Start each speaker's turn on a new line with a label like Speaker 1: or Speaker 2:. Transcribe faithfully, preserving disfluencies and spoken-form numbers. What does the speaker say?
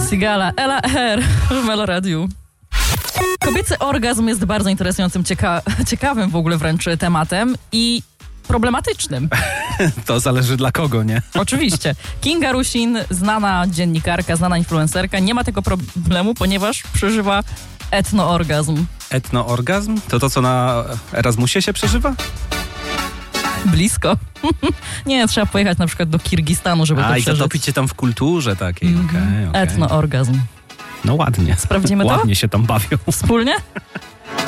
Speaker 1: Sigala, Ela R w Melo Radiu. Kobiecy orgazm jest bardzo interesującym, cieka- ciekawym w ogóle wręcz tematem i problematycznym.
Speaker 2: To zależy dla kogo, nie?
Speaker 1: Oczywiście. Kinga Rusin, znana dziennikarka, znana influencerka, nie ma tego problemu, ponieważ przeżywa etnoorgazm.
Speaker 2: Etnoorgazm? To to, co na Erasmusie się przeżywa?
Speaker 1: Blisko. Nie, trzeba pojechać na przykład do Kirgistanu, żeby
Speaker 2: A,
Speaker 1: to
Speaker 2: i
Speaker 1: przeżyć.
Speaker 2: zatopić się tam w kulturze takiej.
Speaker 1: Mm-hmm.
Speaker 2: Okay, okay.
Speaker 1: Etnoorgazm.
Speaker 2: No ładnie.
Speaker 1: Sprawdzimy to?
Speaker 2: Ładnie się tam bawią.
Speaker 1: Wspólnie?